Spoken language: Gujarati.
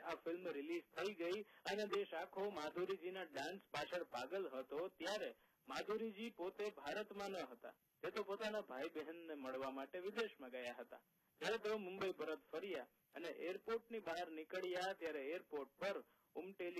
આ ફિલ્મ રિલીઝ થઈ ગઈ અને દેશ આખો માધુરીજીના ડાન્સ પાછળ પાગલ હતો ત્યારે માધુરીજી પોતે ભારતમાં ન હતા. તે તો પોતાના ભાઈ બહેનને મળવા માટે વિદેશમાં ગયા હતા. જ્યારે તેઓ મુંબઈ પરત ફર્યા અને એરપોર્ટની બહાર નીકળ્યા ત્યારે એરપોર્ટ પર ઉમટેલી